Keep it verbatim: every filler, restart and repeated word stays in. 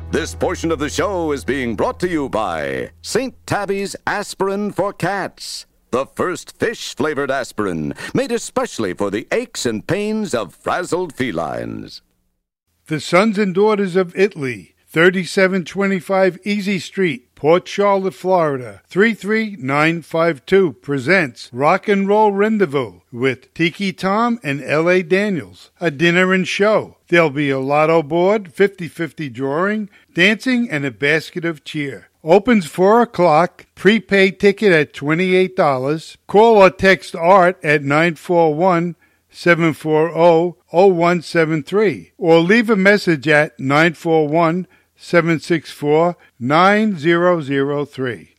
This portion of the show is being brought to you by Saint Tabby's Aspirin for Cats, the first fish-flavored aspirin made especially for the aches and pains of frazzled felines. The Sons and Daughters of Italy, thirty-seven twenty-five Easy Street, Port Charlotte, Florida, three three nine five two, presents Rock and Roll Rendezvous with Tiki Tom and L A. Daniels, a dinner and show. There'll be a lotto board, fifty-fifty drawing, dancing, and a basket of cheer. Opens four o'clock, prepaid ticket at twenty-eight dollars. Call or text Art at nine four one, seven four zero, zero one seven three or leave a message at nine four one, seven six four, nine zero zero three.